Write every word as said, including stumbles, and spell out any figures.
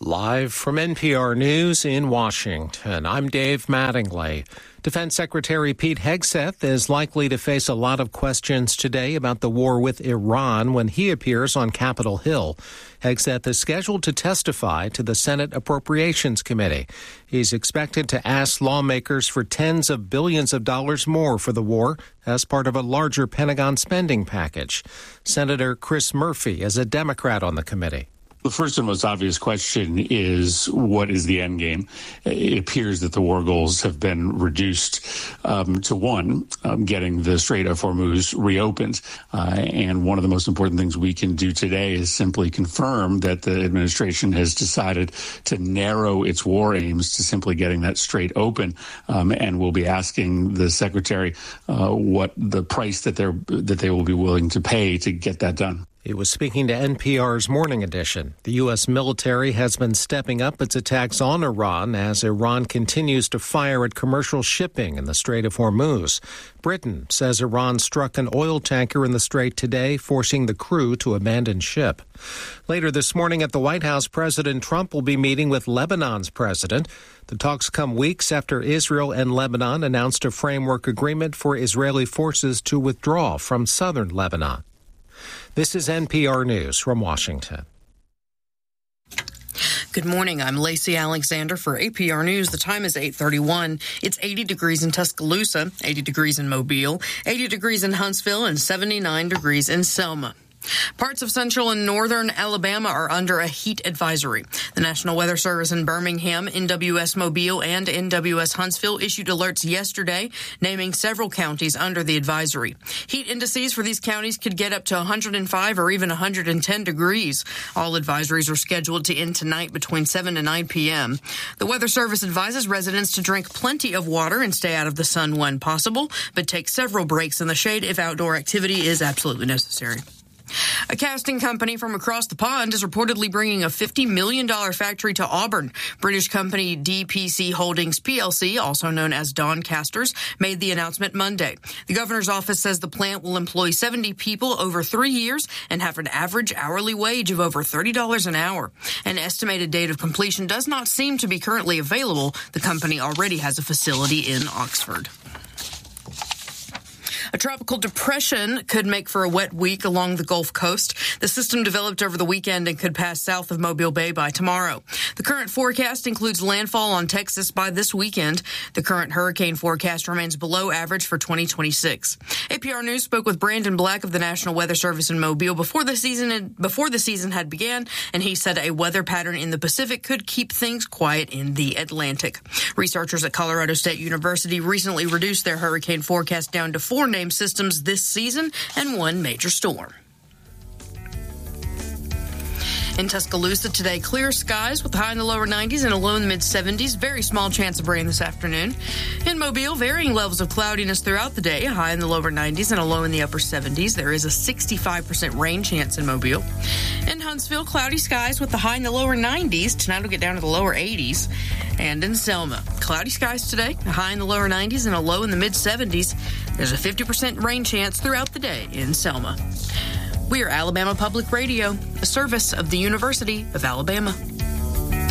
Live from N P R News in Washington, I'm Dave Mattingly. Defense Secretary Pete Hegseth is likely to face a lot of questions today about the war with Iran when he appears on Capitol Hill. Hegseth is scheduled to testify to the Senate Appropriations Committee. He's expected to ask lawmakers for tens of billions of dollars more for the war as part of a larger Pentagon spending package. Senator Chris Murphy is a Democrat on the committee. The first and most obvious question is, what is the end game? It appears that the war goals have been reduced um, to one, um, getting the Strait of Hormuz reopened. Uh, and one of the most important things we can do today is simply confirm that the administration has decided to narrow its war aims to simply getting that strait open. Um, and we'll be asking the secretary uh, what the price that they're that they will be willing to pay to get that done. He was speaking to N P R's Morning Edition. The U S military has been stepping up its attacks on Iran as Iran continues to fire at commercial shipping in the Strait of Hormuz. Britain says Iran struck an oil tanker in the strait today, forcing the crew to abandon ship. Later this morning at the White House, President Trump will be meeting with Lebanon's president. The talks come weeks after Israel and Lebanon announced a framework agreement for Israeli forces to withdraw from southern Lebanon. This is N P R News from Washington. Good morning. I'm Lacey Alexander for A P R News. The time is eight thirty-one. It's eighty degrees in Tuscaloosa, eighty degrees in Mobile, eighty degrees in Huntsville, and seventy-nine degrees in Selma. Parts of central and northern Alabama are under a heat advisory. The National Weather Service in Birmingham, N W S Mobile, and N W S Huntsville issued alerts yesterday, naming several counties under the advisory. Heat indices for these counties could get up to one hundred five or even one hundred ten degrees. All advisories are scheduled to end tonight between seven and nine p.m. The Weather Service advises residents to drink plenty of water and stay out of the sun when possible, but take several breaks in the shade if outdoor activity is absolutely necessary. A casting company from across the pond is reportedly bringing a fifty million dollars factory to Auburn. British company D P C Holdings P L C, also known as Doncasters, made the announcement Monday. The governor's office says the plant will employ seventy people over three years and have an average hourly wage of over thirty dollars an hour. An estimated date of completion does not seem to be currently available. The company already has a facility in Oxford. A tropical depression could make for a wet week along the Gulf Coast. The system developed over the weekend and could pass south of Mobile Bay by tomorrow. The current forecast includes landfall on Texas by this weekend. The current hurricane forecast remains below average for twenty twenty-six. A P R News spoke with Brandon Black of the National Weather Service in Mobile before the season had, before the season had began, and he said a weather pattern in the Pacific could keep things quiet in the Atlantic. Researchers at Colorado State University recently reduced their hurricane forecast down to four named systems this season and one major storm. In Tuscaloosa today, clear skies with a high in the lower nineties and a low in the mid-seventies. Very small chance of rain this afternoon. In Mobile, varying levels of cloudiness throughout the day, a high in the lower nineties and a low in the upper seventies. There is a sixty-five percent rain chance in Mobile. In Huntsville, cloudy skies with the high in the lower nineties. Tonight will get down to the lower eighties. And in Selma, cloudy skies today, a high in the lower nineties and a low in the mid-seventies. There's a fifty percent rain chance throughout the day in Selma. We are Alabama Public Radio, a service of the University of Alabama.